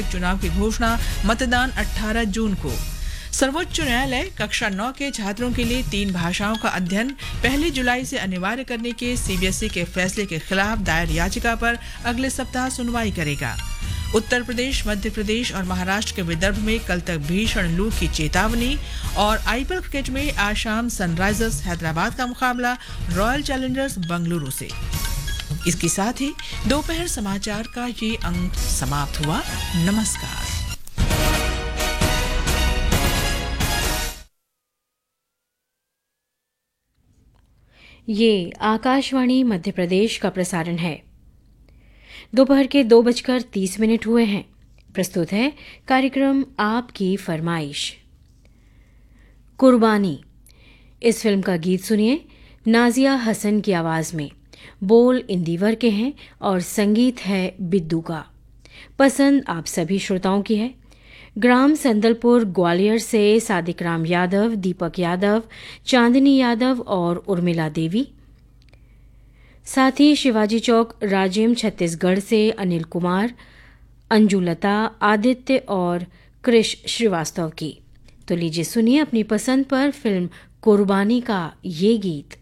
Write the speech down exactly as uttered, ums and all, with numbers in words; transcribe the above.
वार्षिक चुनाव की घोषणा, मतदान अठारह जून को। सर्वोच्च न्यायालय कक्षा नौ के छात्रों के लिए तीन भाषाओं का अध्ययन पहली जुलाई से अनिवार्य करने के सीबीएसई के फैसले के खिलाफ दायर याचिका पर अगले सप्ताह सुनवाई करेगा। उत्तर प्रदेश, मध्य प्रदेश और महाराष्ट्र के विदर्भ में कल तक भीषण लू की चेतावनी। और आईपीएल क्रिकेट में आज शाम सनराइजर्स हैदराबाद का मुकाबला रॉयल चैलेंजर्स बेंगलुरु से। इसके साथ ही दोपहर समाचार का ये अंक समाप्त हुआ। नमस्कार। ये आकाशवाणी मध्य प्रदेश का प्रसारण है। दोपहर के दो बजकर तीस मिनट हुए हैं। प्रस्तुत है कार्यक्रम आपकी फरमाइश। कुर्बानी इस फिल्म का गीत सुनिए नाजिया हसन की आवाज में। बोल इंदिवर के हैं और संगीत है बिद्दू का। पसंद आप सभी श्रोताओं की है। ग्राम संदलपुर ग्वालियर से सादिक राम यादव, दीपक यादव, चांदनी यादव और उर्मिला देवी। साथ ही शिवाजी चौक राजिम छत्तीसगढ़ से अनिल कुमार, अंजुलता, आदित्य और कृष श्रीवास्तव की। तो लीजिए सुनिए अपनी पसंद पर फिल्म कुर्बानी का ये गीत।